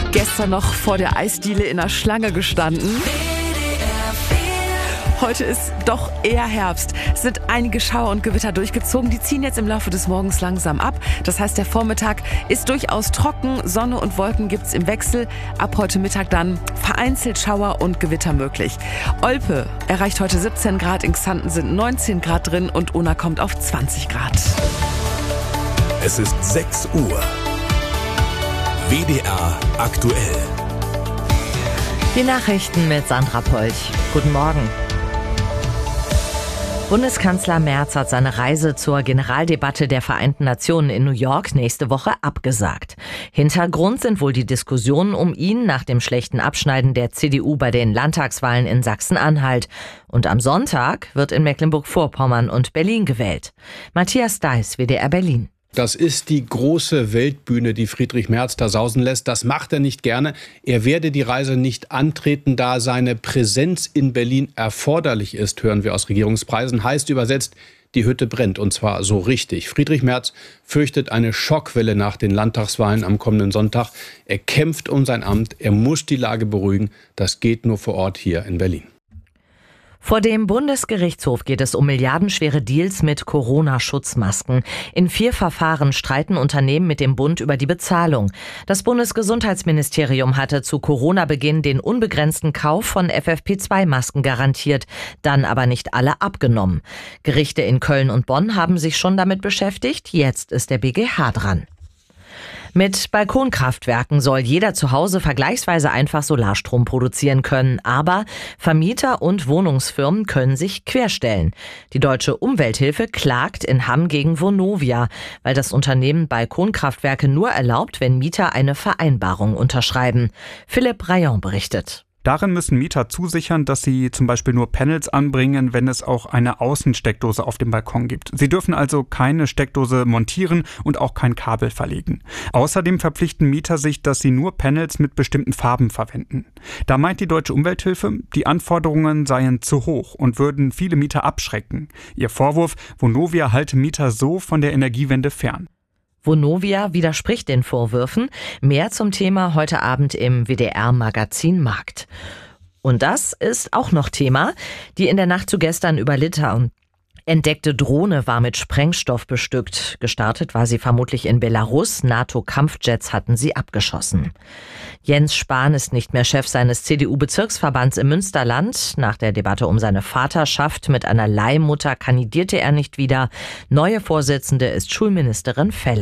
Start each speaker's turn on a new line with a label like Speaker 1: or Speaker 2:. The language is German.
Speaker 1: Gestern noch vor der Eisdiele in der Schlange gestanden. Heute ist doch eher Herbst. Es sind einige Schauer und Gewitter durchgezogen. Die ziehen jetzt im Laufe des Morgens langsam ab. Das heißt, der Vormittag ist durchaus trocken. Sonne und Wolken gibt's im Wechsel. Ab heute Mittag dann vereinzelt Schauer und Gewitter möglich. Olpe erreicht heute 17 Grad. In Xanten sind 19 Grad drin und Unna kommt auf 20 Grad.
Speaker 2: Es ist 6 Uhr. WDR aktuell.
Speaker 3: Die Nachrichten mit Sandra Polch. Guten Morgen. Bundeskanzler Merz hat seine Reise zur Generaldebatte der Vereinten Nationen in New York nächste Woche abgesagt. Hintergrund sind wohl die Diskussionen um ihn nach dem schlechten Abschneiden der CDU bei den Landtagswahlen in Sachsen-Anhalt. Und am Sonntag wird in Mecklenburg-Vorpommern und Berlin gewählt. Matthias Deiß, WDR Berlin.
Speaker 4: Das ist die große Weltbühne, die Friedrich Merz da sausen lässt. Das macht er nicht gerne. Er werde die Reise nicht antreten, da seine Präsenz in Berlin erforderlich ist, hören wir aus Regierungspreisen. Heißt übersetzt, die Hütte brennt, und zwar so richtig. Friedrich Merz fürchtet eine Schockwelle nach den Landtagswahlen am kommenden Sonntag. Er kämpft um sein Amt. Er muss die Lage beruhigen. Das geht nur vor Ort hier in Berlin.
Speaker 3: Vor dem Bundesgerichtshof geht es um milliardenschwere Deals mit Corona-Schutzmasken. In 4 Verfahren streiten Unternehmen mit dem Bund über die Bezahlung. Das Bundesgesundheitsministerium hatte zu Corona-Beginn den unbegrenzten Kauf von FFP2-Masken garantiert, dann aber nicht alle abgenommen. Gerichte in Köln und Bonn haben sich schon damit beschäftigt. Jetzt ist der BGH dran. Mit Balkonkraftwerken soll jeder zu Hause vergleichsweise einfach Solarstrom produzieren können. Aber Vermieter und Wohnungsfirmen können sich querstellen. Die Deutsche Umwelthilfe klagt in Hamm gegen Vonovia, weil das Unternehmen Balkonkraftwerke nur erlaubt, wenn Mieter eine Vereinbarung unterschreiben. Philipp Rayon berichtet.
Speaker 5: Darin müssen Mieter zusichern, dass sie zum Beispiel nur Panels anbringen, wenn es auch eine Außensteckdose auf dem Balkon gibt. Sie dürfen also keine Steckdose montieren und auch kein Kabel verlegen. Außerdem verpflichten Mieter sich, dass sie nur Panels mit bestimmten Farben verwenden. Da meint die Deutsche Umwelthilfe, die Anforderungen seien zu hoch und würden viele Mieter abschrecken. Ihr Vorwurf, Vonovia halte Mieter so von der Energiewende fern.
Speaker 3: Vonovia widerspricht den Vorwürfen. Mehr zum Thema heute Abend im WDR-Magazin Markt. Und das ist auch noch Thema. Die in der Nacht zu gestern über Litauen entdeckte Drohne war mit Sprengstoff bestückt. Gestartet war sie vermutlich in Belarus. NATO-Kampfjets hatten sie abgeschossen. Jens Spahn ist nicht mehr Chef seines CDU-Bezirksverbands im Münsterland. Nach der Debatte um seine Vaterschaft mit einer Leihmutter kandidierte er nicht wieder. Neue Vorsitzende ist Schulministerin Feller.